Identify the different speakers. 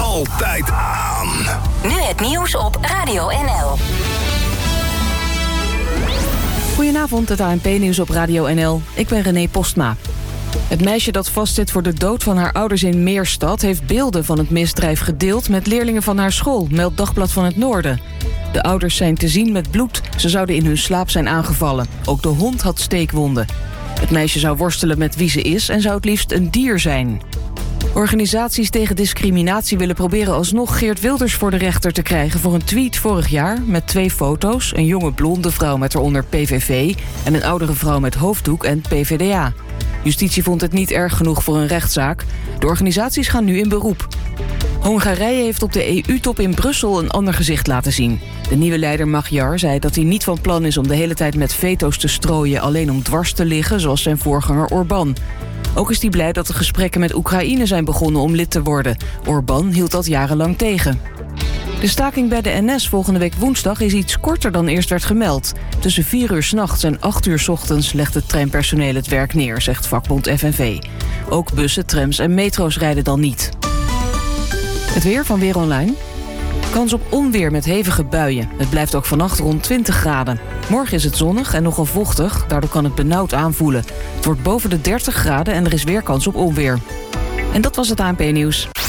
Speaker 1: altijd aan.
Speaker 2: Nu het nieuws op Radio NL.
Speaker 3: Goedenavond, het ANP-nieuws op Radio NL. Ik ben René Postma. Het meisje dat vastzit voor de dood van haar ouders in Meerstad heeft beelden van het misdrijf gedeeld met leerlingen van haar school, meldt Dagblad van het Noorden. De ouders zijn te zien met bloed. Ze zouden in hun slaap zijn aangevallen. Ook de hond had steekwonden. Het meisje zou worstelen met wie ze is en zou het liefst een dier zijn. Organisaties tegen discriminatie willen proberen alsnog Geert Wilders voor de rechter te krijgen voor een tweet vorig jaar met 2 foto's. Een jonge blonde vrouw met eronder PVV en een oudere vrouw met hoofddoek en PvdA. Justitie vond het niet erg genoeg voor een rechtszaak. De organisaties gaan nu in beroep. Hongarije heeft op de EU-top in Brussel een ander gezicht laten zien. De nieuwe leider Magyar zei dat hij niet van plan is om de hele tijd met veto's te strooien, alleen om dwars te liggen, zoals zijn voorganger Orbán. Ook is hij blij dat de gesprekken met Oekraïne zijn begonnen om lid te worden. Orbán hield dat jarenlang tegen. De staking bij de NS volgende week woensdag is iets korter dan eerst werd gemeld. Tussen 4 uur 's nachts en 8 uur 's ochtends legt het treinpersoneel het werk neer, zegt vakbond FNV. Ook bussen, trams en metro's rijden dan niet. Het weer van Weer Online. Kans op onweer met hevige buien. Het blijft ook vannacht rond 20 graden. Morgen is het zonnig en nogal vochtig, daardoor kan het benauwd aanvoelen. Het wordt boven de 30 graden en er is weer kans op onweer. En dat was het ANP-nieuws.